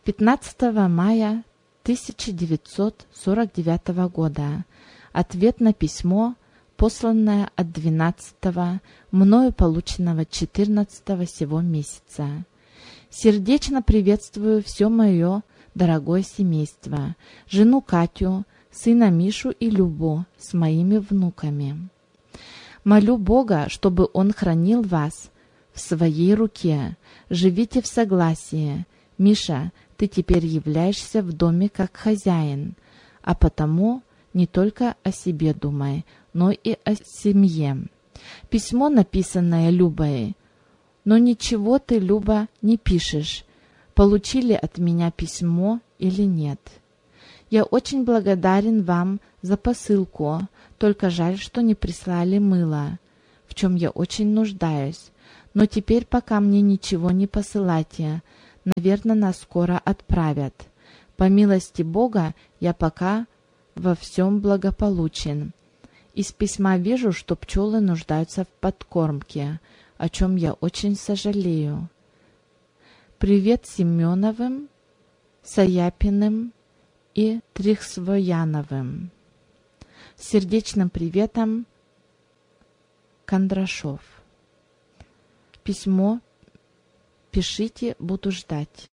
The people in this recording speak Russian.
15 мая 1949 года. Ответ на письмо, посланное от 12-го, мною полученного 14-го сего месяца. Сердечно приветствую все мое дорогое семейство, жену Катю, сына Мишу и Любу с моими внуками. Молю Бога, чтобы Он хранил вас в своей руке. Живите в согласии. Миша, ты теперь являешься в доме как хозяин, а потому не только о себе думай, но и о семье. Письмо, написанное Любой. Но ничего ты, Люба, не пишешь. Получили от меня письмо или нет? Я очень благодарен вам за посылку, только жаль, что не прислали мыло, в чем я очень нуждаюсь. Но теперь пока мне ничего не посылайте, наверное, нас скоро отправят. По милости Бога я пока во всем благополучен. Из письма вижу, что пчелы нуждаются в подкормке, о чем я очень сожалею. Привет Семеновым, Саяпиным и Трихсвояновым. С сердечным приветом, Кондрашов. Письмо пишите, буду ждать.